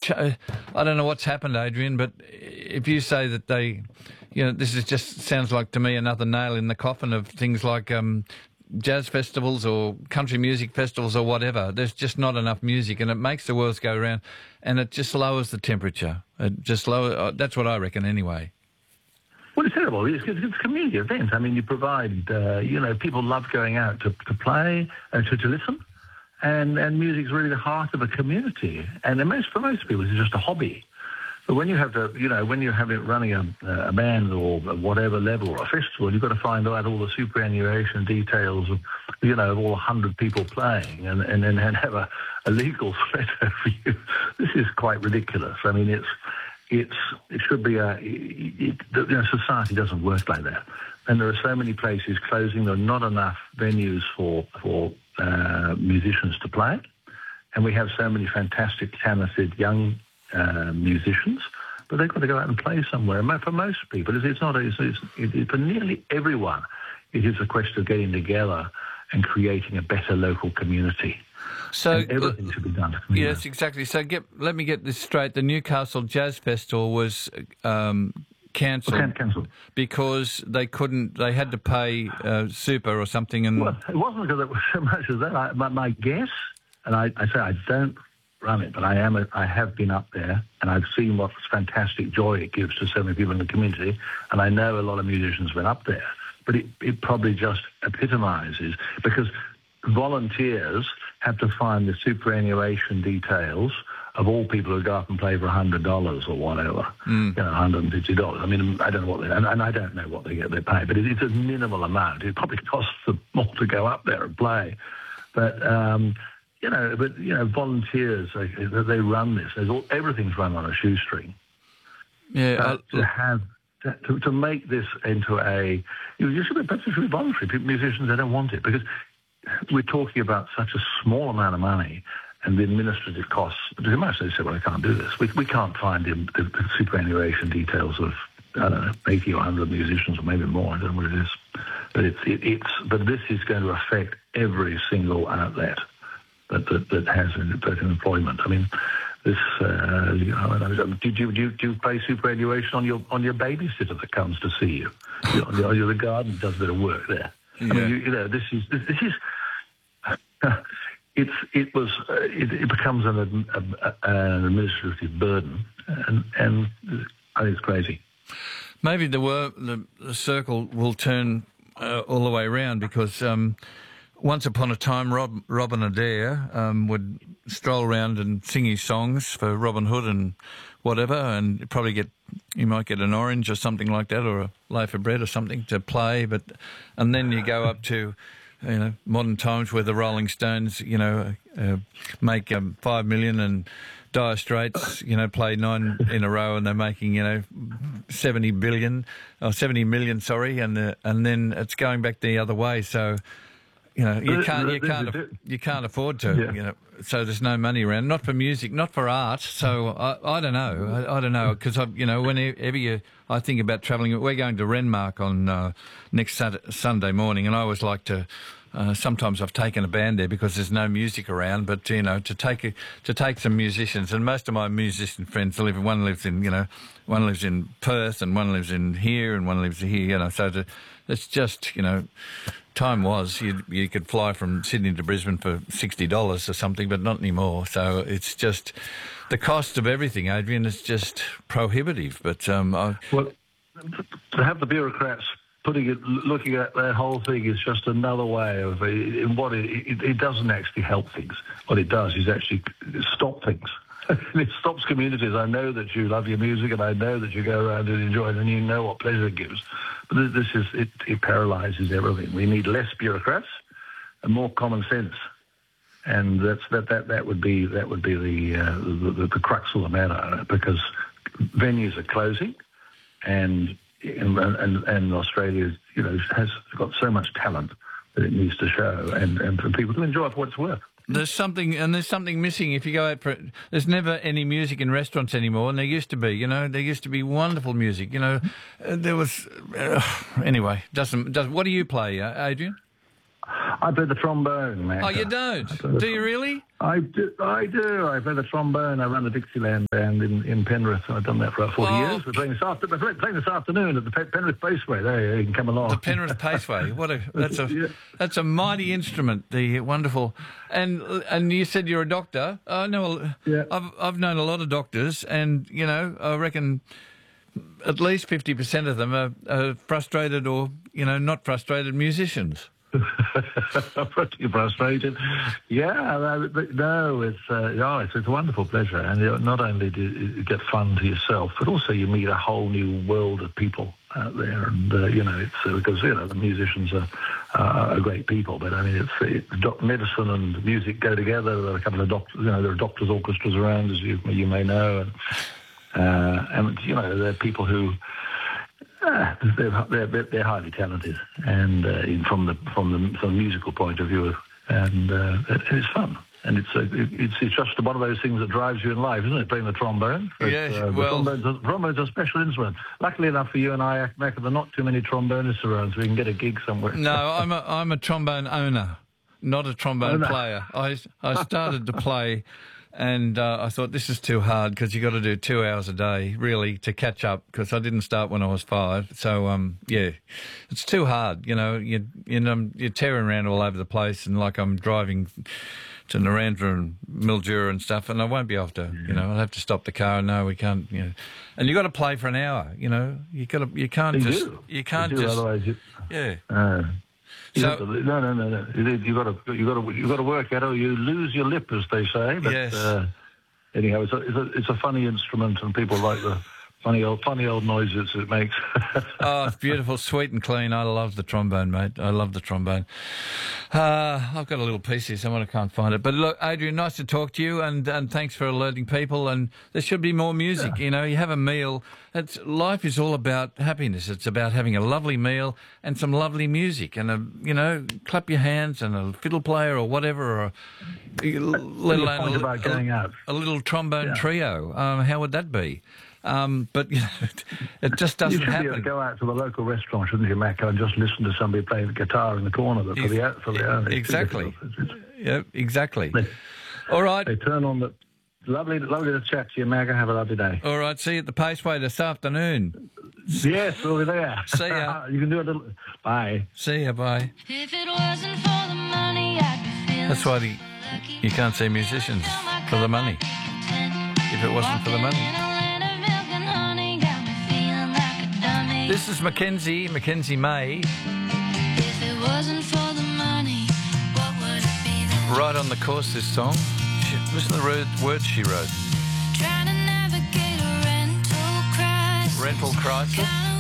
I don't know what's happened, Adrian, but if you say that they, this is just sounds like to me another nail in the coffin of things like jazz festivals or country music festivals or whatever. There's just not enough music, and it makes the world go round, and it just lowers the temperature. It just that's what I reckon anyway. Well, it's terrible. It's community events. I mean, you provide, people love going out to play, to listen, and music's really the heart of a community. And for most people, it's just a hobby. But when you have when you have it running a band or whatever level or a festival, you've got to find out all the superannuation details of, of all 100 people playing and then have a legal threat over you. This is quite ridiculous. I mean, it should be society doesn't work like that. And there are so many places closing. There are not enough venues for musicians to play. And we have so many fantastic, talented young musicians, but they've got to go out and play somewhere. And for most people, for nearly everyone, it is a question of getting together and creating a better local community. So and everything should be done. Yes, exactly. So let me get this straight. The Newcastle Jazz Festival was cancelled because they couldn't. They had to pay super or something. And well, it wasn't because it was so much as that. My guess, and I say I don't run it, but I have been up there and I've seen what fantastic joy it gives to so many people in the community, and I know a lot of musicians went up there, but it probably just epitomises, because volunteers have to find the superannuation details of all people who go up and play for $100 or whatever, $150. I mean, I don't know what and I don't know what they pay, but it's a minimal amount. It probably costs them more to go up there and play, but volunteers, they run this. Everything's run on a shoestring. Yeah, to make this into it should be voluntary. Musicians, they don't want it because we're talking about such a small amount of money and the administrative costs. They might say, well, I can't do this. We can't find the superannuation details of, I don't know, 80 or 100 musicians or maybe more. I don't know what it is. But this is going to affect every single outlet that has employment. I mean, this. Do you pay superannuation on your babysitter that comes to see you? The garden does a bit of work there. Yeah. I mean, this is. It becomes an administrative burden, and I think it's crazy. Maybe the circle will turn all the way around, because once upon a time Robin Adair would stroll around and sing his songs for Robin Hood and whatever, and you might get an orange or something like that, or a loaf of bread or something to play. And then you go up to modern times where the Rolling Stones make 5 million, and Dire Straits play 9 in a row, and they're making 70 million, sorry, and then it's going back the other way. So you can't afford to. Yeah. So there's no money around, not for music, not for art. So I don't know. I don't know, because whenever I think about travelling, we're going to Renmark on next Sunday morning, and I always like to. Sometimes I've taken a band there because there's no music around, but to take some musicians, and most of my musician friends one lives in Perth, and one lives in here, and one lives here. So it's just time was you could fly from Sydney to Brisbane for $60 or something, but not anymore. So it's just the cost of everything, Adrian, is just prohibitive. But to have the bureaucrats looking at that whole thing is just another way of it doesn't actually help things. What it does is actually stop things. It stops communities. I know that you love your music, and I know that you go around and enjoy it, and you know what pleasure it gives. But it paralyses everything. We need less bureaucrats and more common sense, and that would be the crux of the matter, because venues are closing, and Australia has got so much talent that it needs to show, and for people to enjoy it for what it's worth. There's something missing. If you go out there's never any music in restaurants anymore, and there used to be. There used to be wonderful music. There was. Anyway, doesn't. What do you play, Adrian? I play the trombone, man. Oh, you don't? Do you really? I do. I play the trombone. I run the Dixieland band in Penrith. I've done that for about 40 years. We're playing this afternoon at the Penrith Paceway. There, you can come along. The Penrith Paceway. That's a mighty instrument. The wonderful, and you said you're a doctor. No, Yeah. I've known a lot of doctors, and I reckon at least 50% of them are frustrated or not frustrated musicians. Pretty frustrated. Yeah, no, it's a wonderful pleasure, and not only do you get fun to yourself, but also you meet a whole new world of people out there, and it's because the musicians are great people, but I mean medicine and music go together. There are a couple of doctors, there are doctors' orchestras around, as you may know, and there are people who. They're highly talented, and from the musical point of view, and it's fun, and it's just one of those things that drives you in life, isn't it? Playing the trombone. Yeah, well, trombone's a special instrument. Luckily enough for you and I, Mac, there are not too many trombonists around, so we can get a gig somewhere. No, I'm a trombone owner, not a trombone player. I started to play. And I thought, this is too hard because you got to do 2 hours a day, really, to catch up, because I didn't start when I was 5. So, it's too hard. You're tearing around all over the place, and like I'm driving to Narendra and Mildura and stuff, and I won't be able to, I'll have to stop the car. No, we can't, And you got to play for an hour, you can't just. Otherwise So, no. You got to work at it, or you lose your lip, as they say. But, yes. Anyhow, it's a funny instrument, and people like the funny old noises it makes. Oh, it's beautiful, sweet and clean. I love the trombone, mate. I love the trombone. I've got a little piece here somewhere, I can't find it. But look, Adrian, nice to talk to you, and thanks for alerting people. And there should be more music. Yeah. You have a meal. Life is all about happiness. It's about having a lovely meal and some lovely music, and clap your hands and a fiddle player or whatever, or let alone going out. A little trombone trio. How would that be? But it just doesn't happen. You should be able to go out to the local restaurant, shouldn't you, Mac, and just listen to somebody playing the guitar in the corner for the owner. Exactly. Yeah, exactly. All right. They turn on the... Lovely to chat to you, Mac. Have a lovely day. All right. See you at the Paceway this afternoon. Yes, we'll be there. See ya. You can do a little... Bye. See ya. Bye. If it wasn't for the money, I'd be feeling That's why you can't see musicians for the money. If it wasn't for the money. This is Mackenzie May. If it wasn't for the money, what would it be then? Right on the course, this song. Listen to the words she wrote. Trying to navigate a rental crisis. Rental crisis.